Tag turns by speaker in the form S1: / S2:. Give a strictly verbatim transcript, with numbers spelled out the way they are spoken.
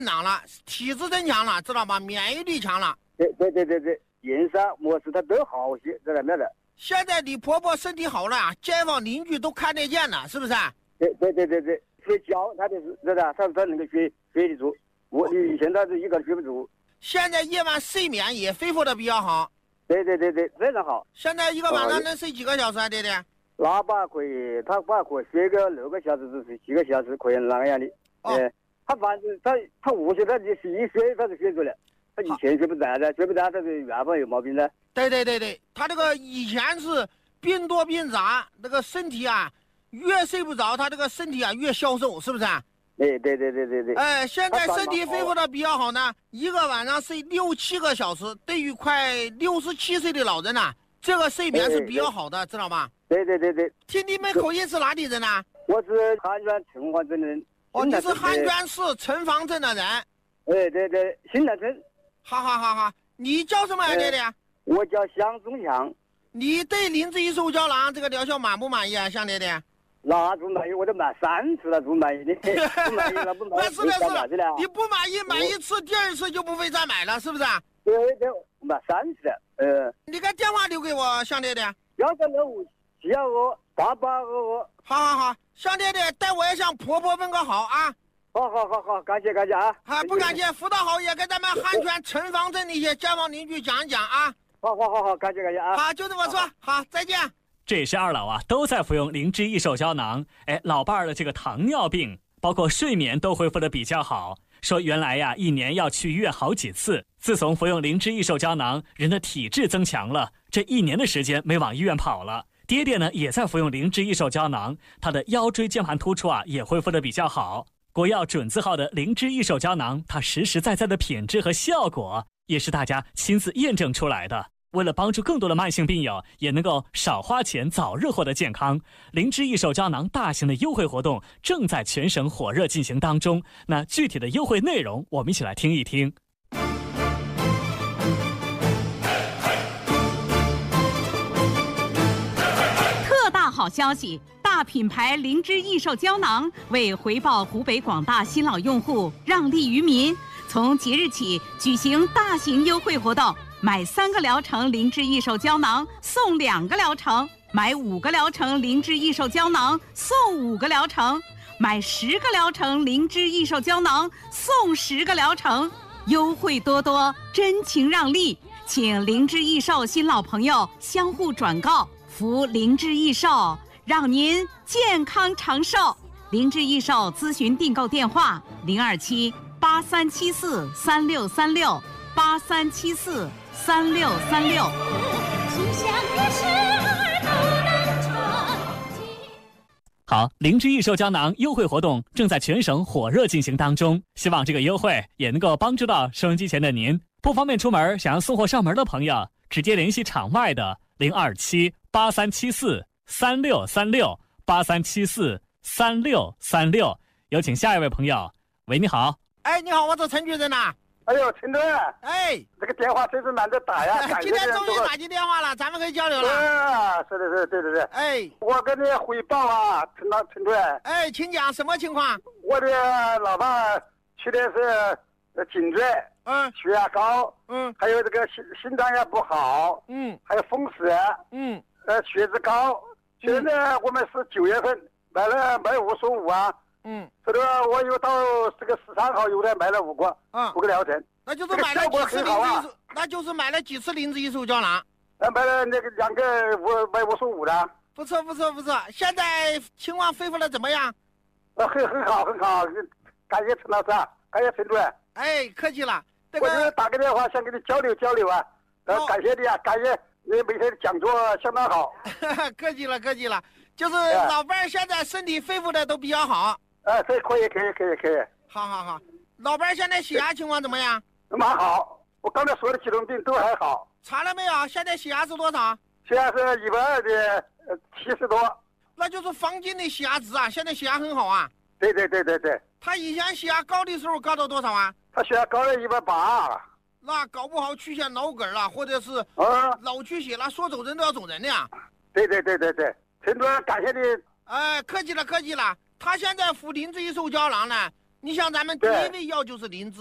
S1: 囊了，体质增强了，知道吗？免疫力强了。
S2: 对对对对对，颜色模式它都好些，知道没的。
S1: 现在你婆婆身体好了啊，街坊邻居都看得见了，是不是？
S2: 对对对对对，睡觉他就是知道，他他能够睡睡得住。我以前他是一个睡不住。
S1: 现在夜晚睡眠也恢复的比较好。
S2: 对对对对，非常好。
S1: 现在一个晚上能睡几个小时啊，爹爹？
S2: 那把可以，他把可以睡个六个小时至睡七个小时，可以那个样的。哦、呃，他反正他他无锡他就是一睡他就睡着了，他以前睡不着的，睡不着他是原本有毛病的。
S1: 对对对对，他这个以前是病多病杂，那个身体啊越睡不着，他这个身体啊越消瘦，是不是？
S2: 对对对对对对。
S1: 哎，现在身体恢复的比较好呢，一个晚上睡六七个小时，对于快六十七岁的老人呐、啊，这个睡眠是比较好的，知道吗？
S2: 对对对对。
S1: 听你们口音是哪里人呢、啊？
S2: 我是汉源城隍镇的人。
S1: 哦，你是汉源市城隍镇的人。
S2: 对对对，新南村。
S1: 好好好好，你叫什么呀，爹爹？
S2: 我叫向忠强。
S1: 你对林志一手胶囊这个疗效满不满意啊，向爹爹？
S2: 那不满意，我都买三次了，不满意的，不满意了，不满意。
S1: 是的，是的，你不满意，买一次，第二次就不会再买了，是不是？
S2: 对对，买三次的，呃。
S1: 你把电话留给我，向爹爹。
S2: 幺三六五七二二八八二二。
S1: 好好好，向爹爹，待我要向婆婆问个好啊。
S2: 好好好好，感谢感谢啊。
S1: 啊，不感谢，辅导好也跟咱们汉泉城隍镇的一些街坊邻居讲一讲啊。
S2: 好好好好，感谢感谢啊。
S1: 好，就这么说，好，再见。
S3: 这也是二老啊，都在服用灵芝益寿胶囊。哎，老伴儿的这个糖尿病，包括睡眠都恢复的比较好。说原来呀，一年要去医院好几次。自从服用灵芝益寿胶囊，人的体质增强了，这一年的时间没往医院跑了。爹爹呢，也在服用灵芝益寿胶囊，他的腰椎间盘突出啊，也恢复的比较好。国药准字号的灵芝益寿胶囊，它实实在在的品质和效果，也是大家亲自验证出来的。为了帮助更多的慢性病友也能够少花钱早日获得健康，灵芝益寿胶囊大型的优惠活动正在全省火热进行当中。那具体的优惠内容我们一起来听一听。
S4: 特大好消息，大品牌灵芝益寿胶囊为回报湖北广大新老用户，让利于民，从即日起举行大型优惠活动，买三个疗程灵芝益寿胶囊送两个疗程，买五个疗程灵芝益寿胶囊送五个疗程，买十个疗程灵芝益寿胶囊送十个疗程，优惠多多，真情让利，请灵芝益寿新老朋友相互转告，服灵芝益寿，让您健康长寿。灵芝益寿咨询订购电话：零二七八三七四三六三六八三七四。三六三六。
S3: 好，灵芝益寿胶囊优惠活动正在全省火热进行当中，希望这个优惠也能够帮助到收音机前的您。不方便出门，想要送货上门的朋友，直接联系场外的零二七八三七四三六三六八三七四三六三六。有请下一位朋友。喂，你好。
S1: 哎，你好，我是陈主任呐。
S2: 哎呦，陈队，
S1: 哎，
S2: 这个电话真是难得打呀！
S1: 今天终于打进电话了，咱们可以交流了。
S2: 啊，是的，是的，对对对。
S1: 哎，
S2: 我跟你汇报啊，陈老陈队。
S1: 哎，请讲，什么情况？
S2: 我的老伴去的是颈椎，
S1: 嗯，
S2: 血压高，
S1: 嗯，
S2: 还有这个心心脏也不好，
S1: 嗯，
S2: 还有风湿，
S1: 嗯，
S2: 呃，血脂高。现在我们是九月份买了买五十五啊。
S1: 嗯，
S2: 这个我又到这个十三号又来买了五个，
S1: 嗯，
S2: 五个疗程，
S1: 那就是买了几次灵芝益寿，那就是买了几次灵芝益寿胶囊，
S2: 呃，买了那个两个五买五十五的，
S1: 不错不错不错，现在情况恢复的怎么样？
S2: 呃，很很好很好，感谢陈老师啊，感谢陈主任。
S1: 哎，客气了。这个、
S2: 我就是打个电话想跟你交流交流啊，呃，哦、感谢你啊，感谢你每天讲座相当好。
S1: 客气了客气了，就是老伴儿现在身体恢复的都比较好。
S2: 呃，这可以可以可以可以。
S1: 好好好，老伴儿现在血压情况怎么样？
S2: 蛮好，我刚才说的几种病都还好。
S1: 查了没有？现在血压是多少？
S2: 血压是一百二的呃七十多。
S1: 那就是房间的血压值啊，现在血压很好啊。
S2: 对对对对对。
S1: 他以前血压高的时候高到多少啊？
S2: 他血压高了一百八。
S1: 那搞不好出现脑梗了，或者是
S2: 啊
S1: 脑出血了，说走人都要走人的呀。
S2: 对对对对对，陈主任感谢你。
S1: 哎，客气了客气了。他现在服灵芝益寿胶囊呢， 你像咱们第一味药就是灵芝。